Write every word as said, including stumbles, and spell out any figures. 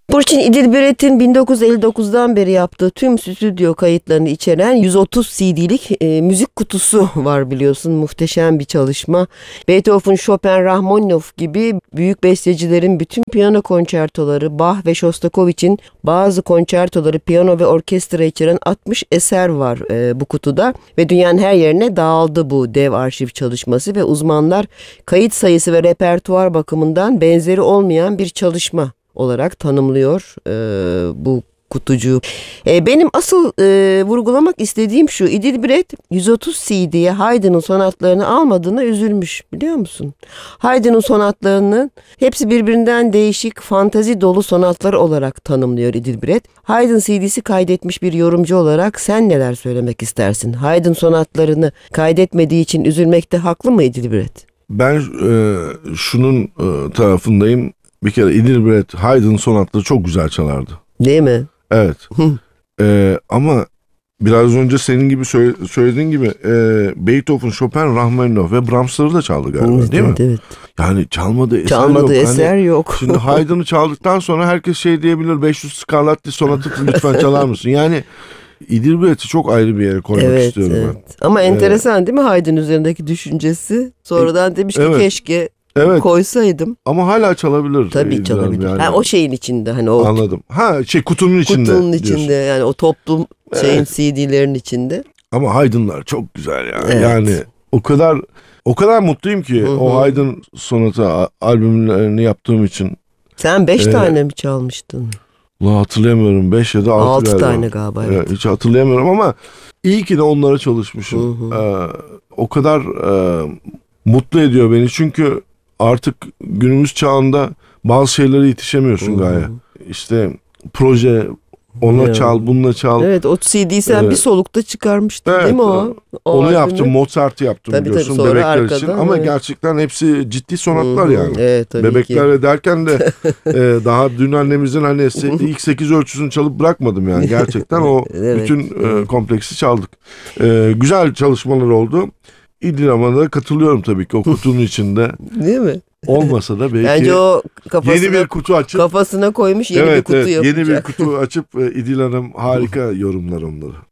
Burçin İdilbiret'in bin dokuz yüz elli dokuzdan beri yaptığı tüm stüdyo kayıtlarını içeren yüz otuz C D'lik e, müzik kutusu var biliyorsun. Muhteşem bir çalışma. Beethoven, Chopin, Rachmaninoff gibi büyük bestecilerin bütün piyano konçertoları, Bach ve Shostakovich'in bazı konçertoları, piyano ve orkestra içeren altmış eser var e, bu kutuda. Ve dünyanın her yerine dağıldı bu dev arşiv çalışması ve uzmanlar kayıt sayısı ve repertuar bakımından benzeri olmayan bir çalışma olarak tanımlıyor e, bu kutucuğu. E, benim asıl e, vurgulamak istediğim şu: İdilbiret yüz otuz C D'ye Haydn'ın sonatlarını almadığına üzülmüş, biliyor musun? Haydn'ın sonatlarının hepsi birbirinden değişik, fantazi dolu sonatlar olarak tanımlıyor İdilbiret. Haydn C D'si kaydetmiş bir yorumcu olarak sen neler söylemek istersin? Haydn sonatlarını kaydetmediği için üzülmekte haklı mı İdilbiret? Ben e, şunun e, tarafındayım. Bir kere İdilbiret Haydn sonatları çok güzel çalardı. Değil mi? Evet. ee, ama biraz önce senin gibi söylediğin gibi e, Beethoven, Chopin, Rachmaninoff ve Brahms'ları da çaldı galiba, evet, değil mi? Evet. Yani çalmadığı eser çalmadığı yok. eser hani, yok. Şimdi Haydn'ı çaldıktan sonra herkes şey diyebilir: beş yüz Scarlatti sonatı lütfen çalar mısın? Yani İdilbiret'i çok ayrı bir yere koymak evet, istiyorum evet. ben. Ama enteresan değil mi Haydn üzerindeki düşüncesi? Sonradan demiş ki evet. keşke Evet. koysaydım. Ama hala çalabilir. Tabii çalabilir. Yani. Ha, o şeyin içinde hani o. Anladım. Ha şey kutunun içinde. Kutunun içinde diyorsun. Yani o toplum şeyin evet. C D'lerin içinde. Ama Haydn'lar çok güzel ya. Evet. Yani o kadar o kadar mutluyum ki Hı-hı. o Haydn sonata albümlerini yaptığım için. Sen beş ee, tane mi çalmıştın? La hatırlayamıyorum. Beş ya da altı, altı galiba. tane galiba. Evet. Evet, hiç hatırlayamıyorum ama iyi ki de onlara çalışmışım. Ee, o kadar e, mutlu ediyor beni çünkü artık günümüz çağında bazı şeylere yetişemiyorsun Hı-hı. Gaye. İşte proje, onunla evet. çal, bununla çal. Evet, o C D'yi sen evet. bir solukta çıkarmıştın evet. değil mi o? o Onu albümü. yaptım, Mozart'ı yaptım tabii, biliyorsun tabii, bebekler arkadan, için. Ama evet. gerçekten hepsi ciddi sonatlar Hı-hı. yani. Evet, bebekler ki. derken de e, daha dün annemizin hani ilk sekiz ölçüsünü çalıp bırakmadım yani. Gerçekten o evet. bütün e, kompleksi çaldık. E, güzel çalışmalar oldu. İdil'e da katılıyorum tabii ki o kutunun içinde. Değil mi? Olmasa da belki bence o kafasına, yeni bir kutu açıp kafasına koymuş yeni evet, bir kutu evet, yapacak. Yeni bir kutu açıp İdil Hanım harika yorumlar onları.